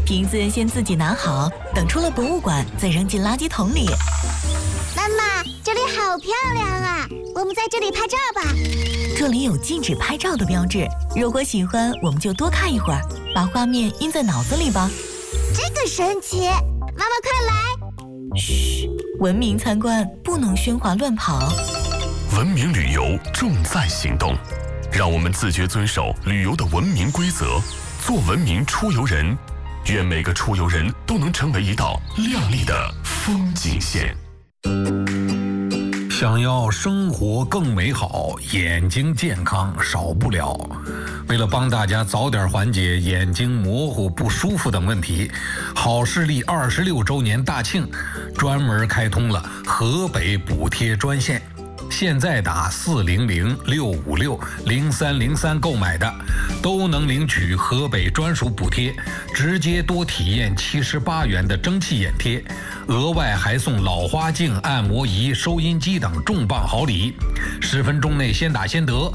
瓶子先自己拿好，等出了博物馆再扔进垃圾桶里。 妈妈，这里好漂亮啊，我们在这里拍照吧。 这里有禁止拍照的标志，如果喜欢我们就多看一会儿，把画面印在脑子里吧。 这个神奇，妈妈快来。 嘘，文明参观不能喧哗乱跑。 文明旅游重在行动，让我们自觉遵守旅游的文明规则，做文明出游人。愿每个出游人都能成为一道亮丽的风景线。 想要生活更美好，眼睛健康少不了。为了帮大家早点缓解眼睛模糊不舒服等问题，好视力26周年大庆专门开通了河北补贴专线。现在打400-656-0303购买的，都能领取河北专属补贴，直接多体验78元的蒸汽眼贴，额外还送老花镜、按摩仪、收音机等重磅好礼。10分钟内先打先得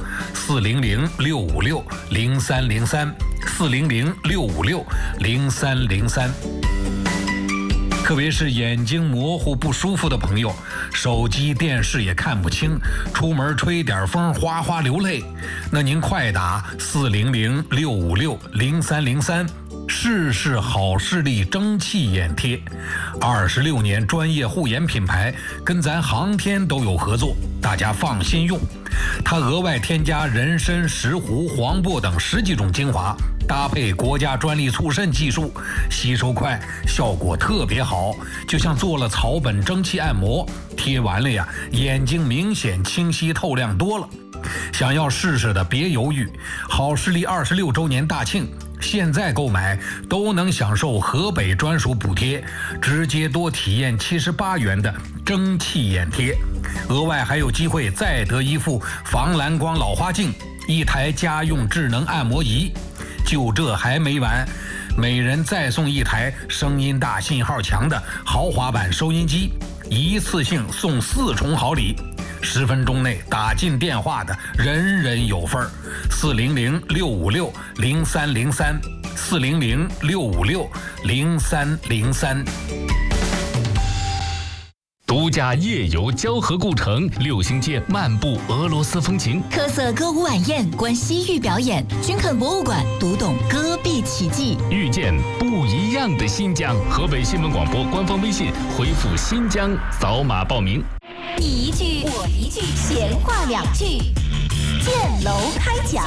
，400-656-0303，400-656-0303。特别是眼睛模糊不舒服的朋友，手机电视也看不清，出门吹点风哗哗流泪，那您快打400-656-0303，试试好视力蒸汽眼贴。26年专业护眼品牌，跟咱航天都有合作，大家放心用。它额外添加人参、石斛、黄柏等10几种精华，搭配国家专利促渗技术，吸收快，效果特别好，就像做了草本蒸汽按摩，贴完了呀，眼睛明显清晰透亮多了。想要试试的别犹豫，好视力26周年大庆，现在购买都能享受河北专属补贴，直接多体验78元的蒸汽眼贴，额外还有机会再得一副防蓝光老花镜，1台家用智能按摩仪。就这还没完，每人再送1台声音大、信号强的豪华版收音机，一次性送4重好礼。10分钟内打进电话的人人有份儿。400-656-0303，400-656-0303。 独家夜游交河故城，6星街漫步俄罗斯风情， 特色歌舞晚宴，观西域表演，君肯博物馆读懂戈壁奇迹， 遇见不一样的新疆。河北新闻广播官方微信回复新疆扫码报名。 你一句我一句，闲话2句，建楼开讲。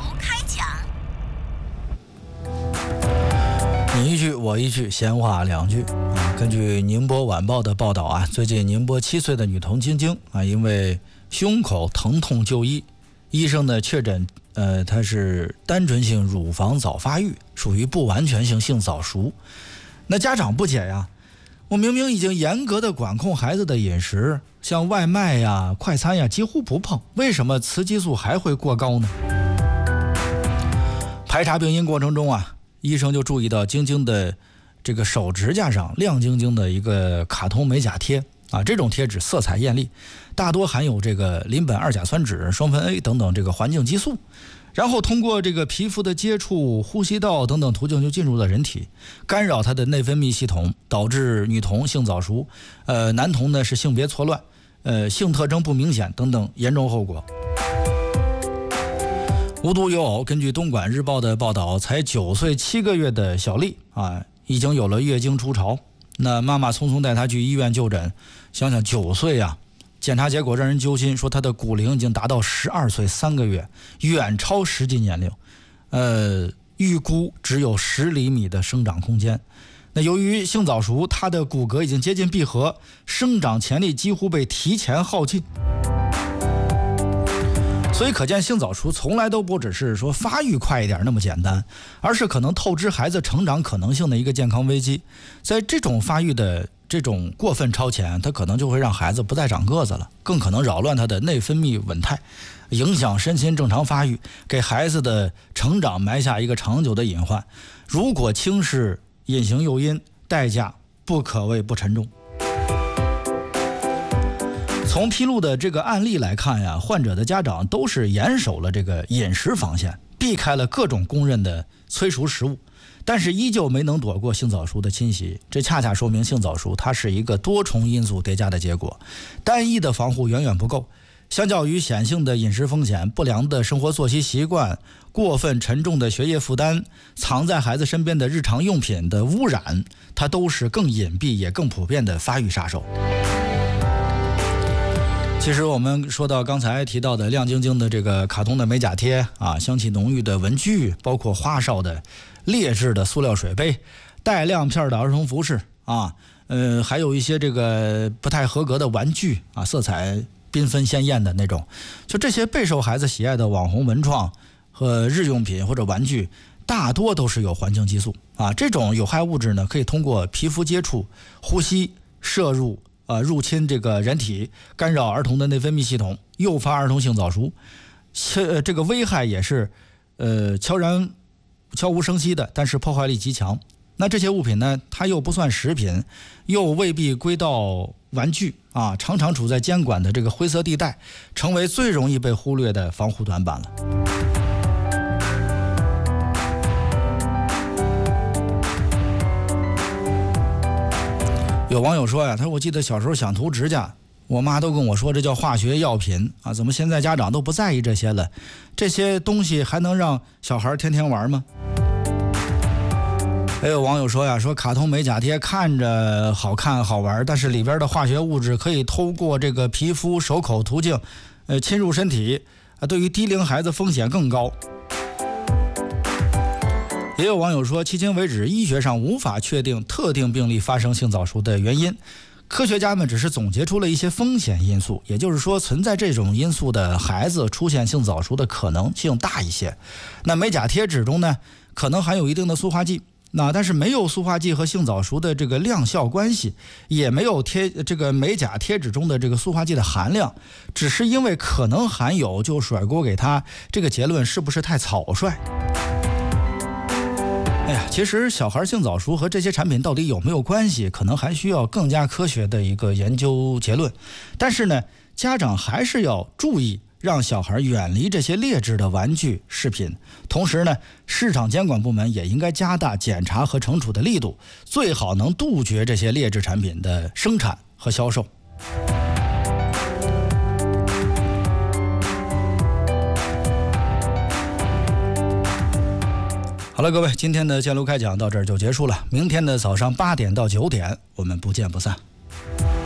你一句我一句，闲话2句啊。根据宁波晚报的报道啊，最近宁波7岁的女童晶晶啊，因为胸口疼痛就医，医生呢确诊她是单纯性乳房早发育，属于不完全性性早熟。那家长不解呀，我明明已经严格的管控孩子的饮食，像外卖呀、快餐呀几乎不碰，为什么雌激素还会过高呢？排查病因过程中啊，医生就注意到晶晶的这个手指甲上亮晶晶的一个卡通美甲贴啊，这种贴纸色彩艳丽，大多含有这个邻苯二甲酸酯、双酚 A 等等这个环境激素，然后通过这个皮肤的接触、呼吸道等等途径就进入了人体，干扰它的内分泌系统，导致女童性早熟，男童呢是性别错乱，性特征不明显等等严重后果。无独有偶，根据东莞日报的报道，才9岁7个月的小丽啊，已经有了月经初潮。那妈妈匆匆带她去医院就诊，想想9岁啊，检查结果让人揪心，说她的骨龄已经达到12岁3个月，远超实际年龄，预估只有10厘米的生长空间。那由于性早熟，她的骨骼已经接近闭合，生长潜力几乎被提前耗尽。所以可见性早熟从来都不只是说发育快一点那么简单，而是可能透支孩子成长可能性的一个健康危机。在这种发育的这种过分超前，它可能就会让孩子不再长个子了，更可能扰乱他的内分泌稳态，影响身心正常发育，给孩子的成长埋下一个长久的隐患。如果轻视隐形诱因，代价不可谓不沉重。从披露的这个案例来看呀，患者的家长都是严守了这个饮食防线， 避开了各种公认的催熟食物，但是依旧没能躲过性早熟的侵袭。这恰恰说明性早熟它是一个多重因素叠加的结果，单一的防护远远不够。相较于显性的饮食风险、不良的生活作息习惯、过分沉重的学业负担、藏在孩子身边的日常用品的污染，它都是更隐蔽也更普遍的发育杀手。其实我们说到刚才提到的亮晶晶的这个卡通的美甲贴啊，香气浓郁的文具，包括花哨的劣质的塑料水杯，带亮片的儿童服饰啊，还有一些这个不太合格的玩具啊，色彩缤纷鲜艳的那种，就这些备受孩子喜爱的网红文创和日用品或者玩具，大多都是有环境激素啊。这种有害物质呢，可以通过皮肤接触、呼吸摄入入侵这个人体，干扰儿童的内分泌系统，诱发儿童性早熟。这个危害也是悄无声息的，但是破坏力极强。那这些物品呢，它又不算食品，又未必归到玩具啊，常常处在监管的这个灰色地带，成为最容易被忽略的防护短板了。有网友说呀，他说我记得小时候想涂指甲，我妈都跟我说这叫化学药品啊，怎么现在家长都不在意这些了？这些东西还能让小孩天天玩吗？还有网友说呀，说卡通美甲贴看着好看好玩，但是里边的化学物质可以透过这个皮肤、手口途径，侵入身体，对于低龄孩子风险更高。也有网友说，迄今为止，医学上无法确定特定病例发生性早熟的原因，科学家们只是总结出了一些风险因素，也就是说，存在这种因素的孩子出现性早熟的可能性大一些。那美甲贴纸中呢，可能含有一定的塑化剂。但是没有塑化剂和性早熟的这个量效关系，也没有这个美甲贴纸中的这个塑化剂的含量，只是因为可能含有就甩锅给他，这个结论是不是太草率？哎呀，其实小孩性早熟和这些产品到底有没有关系，可能还需要更加科学的一个研究结论。但是呢，家长还是要注意，让小孩远离这些劣质的玩具饰品。同时呢，市场监管部门也应该加大检查和惩处的力度，最好能杜绝这些劣质产品的生产和销售。好了，各位，今天的建楼开讲到这儿就结束了。明天的早上8点到9点，我们不见不散。